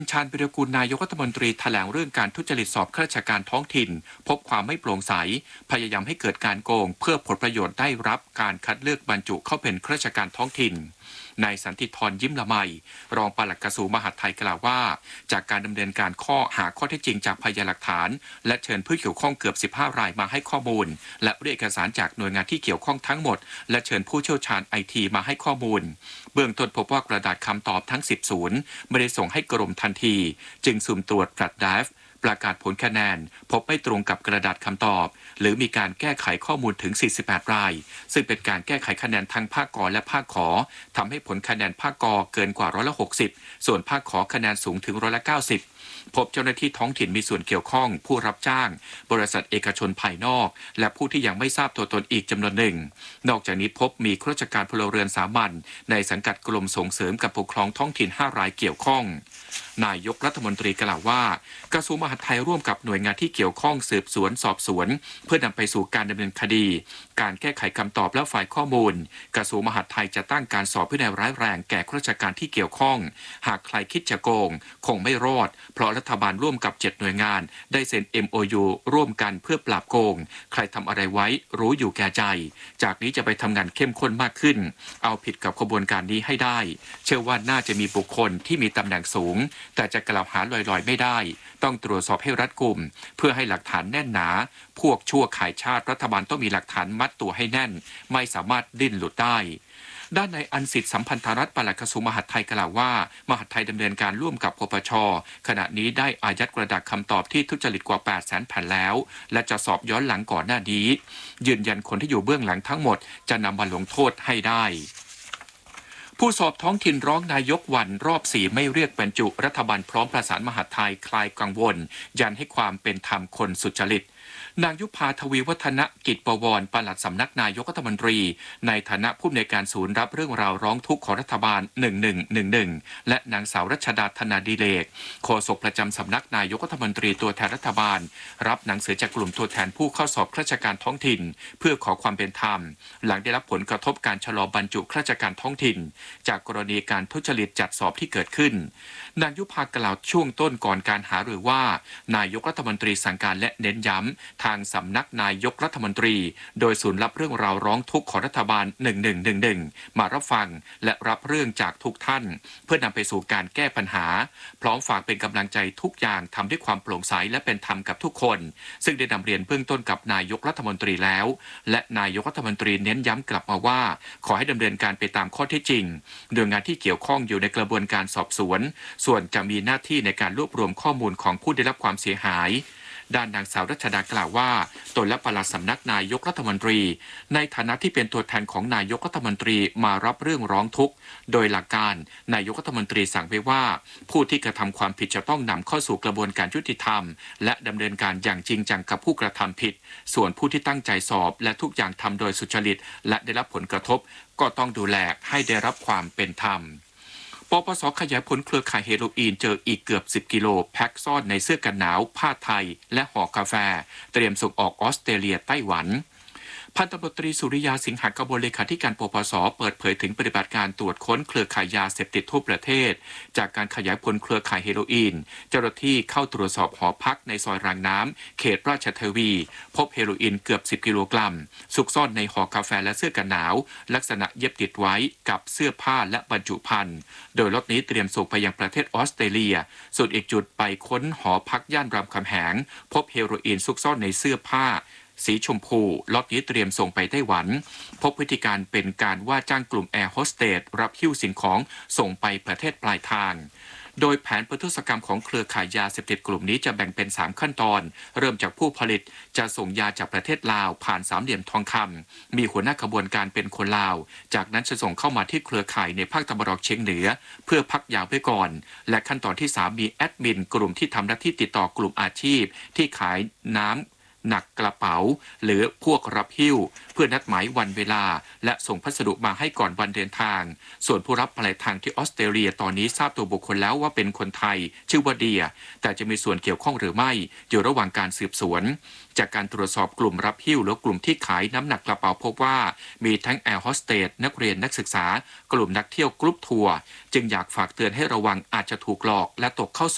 ชาญวิรากูลนายกรัฐมนตรีแถลงเรื่องการทุจริตสอบข้าราชการท้องถิ่นพบความไม่โปร่งใสพยายามให้เกิดการโกงเพื่อผลประโยชน์ได้รับการคัดเลือกบรรจุเข้าเป็นข้าราชการท้องถิ่นนายสันติธรยิ้มละไมรองปลัดกระทรวงมหาดไทยกล่าวว่าจากการดำเนินการหาข้อเท็จจริงจากพยานหลักฐานและเชิญผู้เกี่ยวข้องเกือบ15รายมาให้ข้อมูลและเรียกเอกสารจากหน่วยงานที่เกี่ยวข้องทั้งหมดและเชิญผู้เชี่ยวชาญไอทีมาให้ข้อมูลเบื้องต้นพบว่ากระดาษคำตอบทั้ง10ศูนย์ไม่ได้ส่งให้กรมทันทีจึงสุ่มตรวจแฟลชไดรฟ์ประกาศผลคะแนนพบไม่ตรงกับกระดาษคำตอบหรือมีการแก้ไขข้อมูลถึง48รายซึ่งเป็นการแก้ไขคะแนนทั้งภาคกและภาคขอทำให้ผลคะแนนภาคกเกินกว่า60%ส่วนภาคขอคะแนนสูงถึง90%พบเจ้าหน้าที่ท้องถิ่นมีส่วนเกี่ยวข้องผู้รับจ้างบริษัทเอกชนภายนอกและผู้ที่ยังไม่ทราบตัวตนอีกจำนวนหนึ่งนอกจากนี้พบมีข้าราชการพลเรือนสามัญในสังกัดกรมส่งเสริมการปกครองท้องถิ่น5รายเกี่ยวข้องนายกรัฐมนตรีกล่าวว่ากระทรวงมหาดไทยร่วมกับหน่วยงานที่เกี่ยวข้องสืบสวนสอบสวนเพื่อนำไปสู่การดำเนินคดีการแก้ไขคำตอบและฝ่ายข้อมูลกระทรวงมหาดไทยจะตั้งการสอบวินัยร้ายแรงแก่ข้าราชการที่เกี่ยวข้องหากใครคิดจะโกงคงไม่รอดเพราะรัฐบาลร่วมกับ7หน่วยงานได้เซ็น MOU ร่วมกันเพื่อปราบโกงใครทำอะไรไว้รู้อยู่แก่ใจจากนี้จะไปทำงานเข้มข้นมากขึ้นเอาผิดกับขบวนการนี้ให้ได้เชื่อว่าน่าจะมีบุคคลที่มีตำแหน่งสูงแต่จะกล่าวหาลอยๆไม่ได้ต้องตรวจสอบให้รัดกุมเพื่อให้หลักฐานแน่นหนาพวกชั่วขายชาติรัฐบาลต้องมีหลักฐานมัดตัวให้แน่นไม่สามารถดิ้นหลุดได้ด้านในอันสิทธิสัมพันธรัฐปลัดกระทรวงมหาดไทยกล่าวว่ามหาดไทยดำเนินการร่วมกับปปช.ขณะนี้ได้อายัดกระดาษคำตอบที่ทุจริตกว่า 800,000 แผ่นแล้วและจะสอบย้อนหลังก่อนหน้านี้ยืนยันคนที่อยู่เบื้องหลังทั้งหมดจะนำมาลงโทษให้ได้ผู้สอบท้องถิ่นร้องนายกวันรอบ4ไม่เรียกบรรจุรัฐบาลพร้อมประสานมหาดไทยคลายกังวลยันให้ความเป็นธรรมคนสุจริตนางยุพาทวีวัฒนกิจประวรปลัดสำนักนายกรัฐมนตรีในฐานะผู้อำนวยการศูนย์รับเรื่องราวร้องทุกข์ของรัฐบาล1111และนางสาวรัชดาธนาดิเลกโฆษกประจำสำนักนายกรัฐมนตรีตัวแทนรัฐบาลรับหนังสือจากกลุ่มตัวแทนผู้เข้าสอบข้าราชการท้องถิ่นเพื่อขอความเป็นธรรมหลังได้รับผลกระทบการชะลอบรรจุข้าราชการท้องถิ่นจากกรณีการทุจริตจัดสอบที่เกิดขึ้นนางยุพากล่าวช่วงต้นก่อนการหารือว่านายกรัฐมนตรีสั่งการและเน้นย้ำทางสำนักนายกรัฐมนตรีโดยศูนย์รับเรื่องราวร้องทุกข์ของรัฐบาล1111มารับฟังและรับเรื่องจากทุกท่านเพื่อนำไปสู่การแก้ปัญหาพร้อมฝากเป็นกำลังใจทุกอย่างทำด้วยความโปร่งใสและเป็นธรรมกับทุกคนซึ่งได้นำเรียนเบื้องต้นกับนายกรัฐมนตรีแล้วและนายกรัฐมนตรีเน้นย้ำกลับมาว่าขอให้ดำเนินการไปตามข้อเท็จจริงโดยงานที่เกี่ยวข้องอยู่ในกระบวนการสอบสวนส่วนจะมีหน้าที่ในการรวบรวมข้อมูลของผู้ได้รับความเสียหายด้านนางสาวรัชดากล่าวว่าตนและปลัดสำนักนายกรัฐมนตรีในฐานะที่เป็นตัวแทนของนายกรัฐมนตรีมารับเรื่องร้องทุกข์โดยหลักการนายกรัฐมนตรีสั่งไว้ว่าผู้ที่กระทำความผิดจะต้องนำเข้าสู่กระบวนการยุติธรรมและดำเนินการอย่างจริงจังกับผู้กระทำผิดส่วนผู้ที่ตั้งใจสอบและทุกอย่างทำโดยสุจริตและได้รับผลกระทบก็ต้องดูแลให้ได้รับความเป็นธรรมปปส.ขยายผลเครือข่ายเฮโรอีนเจออีกเกือบ10 กิโลแพ็คซ่อนในเสื้อกันหนาวผ้าไทยและห่อกาแฟเตรียมส่งออกออสเตรเลียไต้หวันพันตำรวจตรีสุริยาสิงหกมลเลขาธิการปปส.เปิดเผยถึงปฏิบัติการตรวจค้นเครือข่ายยาเสพติดทั่วประเทศจากการขยายผลเครือข่ายเฮโรอีนเจ้าหน้าที่เข้าตรวจสอบหอพักในซอยรางน้ำเขตราชเทวีพบเฮโรอีนเกือบ10 กิโลกรัมซุกซ่อนในห่อกาแฟและเสื้อกันหนาวลักษณะเย็บติดไว้กับเสื้อผ้าและบรรจุภัณฑ์โดยรถนี้เตรียมส่งไปยังประเทศออสเตรเลียส่วนอีกจุดไปค้นหอพักย่านรามคำแหงพบเฮโรอีนซุกซ่อนในเสื้อผ้าสีชมพูล็อตนี้เตรียมส่งไปไต้หวันพบวิธีการเป็นการว่าจ้างกลุ่มแอร์โฮสเตสรับหิ้วสิ่งของส่งไปประเทศปลายทางโดยแผนประทุษกรรมของเครือข่ายยาเสพติดกลุ่มนี้จะแบ่งเป็น3ขั้นตอนเริ่มจากผู้ผลิตจะส่งยาจากประเทศลาวผ่านสามเหลี่ยมทองคำมีหัวหน้าขบวนการเป็นคนลาวจากนั้นจะส่งเข้ามาที่เครือข่ายในภาคตะวันออกเฉียงเหนือเพื่อพักยาไว้ก่อนและขั้นตอนที่3มีแอดมินกลุ่มที่ทำหน้าที่ติดต่อกลุ่มอาชีพที่ขายน้ำหนักกระเป๋าหรือพวกรับหิ้วเพื่อนัดหมายวันเวลาและส่งพัสดุมาให้ก่อนวันเดินทางส่วนผู้รับปลายทางที่ออสเตรเลียตอนนี้ทราบตัวบุคคลแล้วว่าเป็นคนไทยชื่อว่าเดียแต่จะมีส่วนเกี่ยวข้องหรือไม่อยู่ระหว่างการสืบสวนจากการตรวจสอบกลุ่มรับหิ้วและกลุ่มที่ขายน้ำหนักกระเป๋าพบว่ามีทั้งแอร์โฮสเตสนักเรียนนักศึกษากลุ่มนักเที่ยวกรุ๊ปทัวร์จึงอยากฝากเตือนให้ระวังอาจจะถูกหลอกและตกเข้า